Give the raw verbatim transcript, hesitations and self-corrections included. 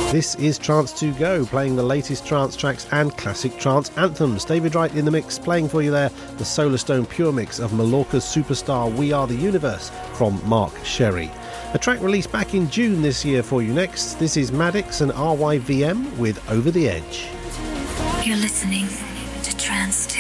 This is Trance to Go, playing the latest trance tracks and classic trance anthems. David Wright in the mix, playing for you there the Solarstone Pure Mix of Mallorca's superstar We Are the Universe from Mark Sherry. A track released back in June this year for you next. This is Maddix and R Y V M with Over the Edge. You're listening to Trance to